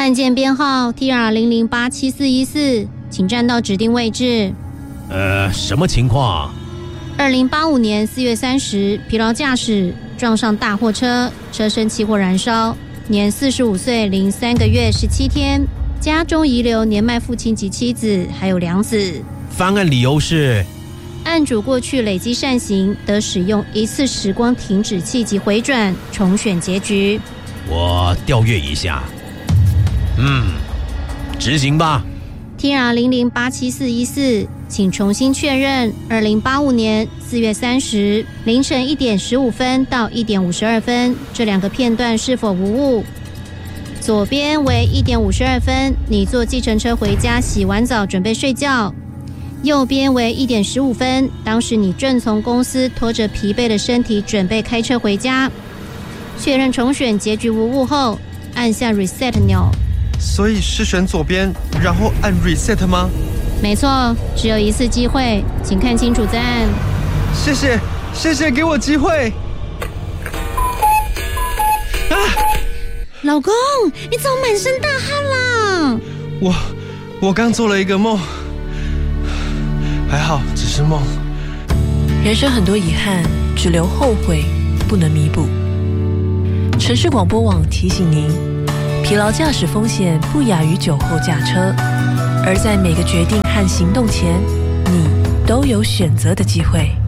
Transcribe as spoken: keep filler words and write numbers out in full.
案件编号 T R 零零八七四一四，请站到指定位置。 呃，什么情况？ 二零八五年四月三十，疲劳驾驶撞上大货车，车身起火燃烧，年四十五岁零三个月十七天，家中遗留年迈父亲及妻子，还有两子。 翻案理由是， 案主过去累积善行，得使用一次时光停止器及回转重选结局。 我调阅一下。嗯，执行吧。 T R 零零八七四一四，请重新确认二零八五年四月三十凌晨一点十五分到一点五十二分这两个片段是否无误。左边为一点五十二分，你坐计程车回家，洗完澡准备睡觉。右边为一点十五分，当时你正从公司拖着疲惫的身体准备开车回家。确认重选结局无误后，按下 reset 钮。 所以是选左边，然后按 reset 吗？ 没错，只有一次机会，请看清楚再按。 谢谢，谢谢给我机会。啊！ 老公，你怎么满身大汗啦？ 我我刚做了一个梦，还好只是梦。 人生很多遗憾，只留后悔，不能弥补。城市广播网提醒您，疲劳驾驶风险不亚于酒后驾车，而在每个决定和行动前，你都有选择的机会。